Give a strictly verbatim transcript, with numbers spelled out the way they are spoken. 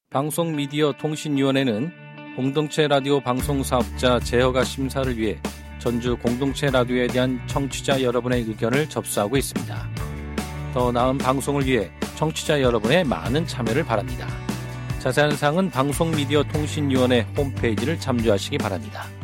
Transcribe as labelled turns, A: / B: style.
A: 방송미디어통신위원회는 공동체 라디오 방송사업자 제허가 심사를 위해 전주 공동체 라디오에 대한 청취자 여러분의 의견을 접수하고 있습니다. 더 나은 방송을 위해 청취자 여러분의 많은 참여를 바랍니다. 자세한 사항은 방송미디어통신위원회 홈페이지를 참조하시기 바랍니다.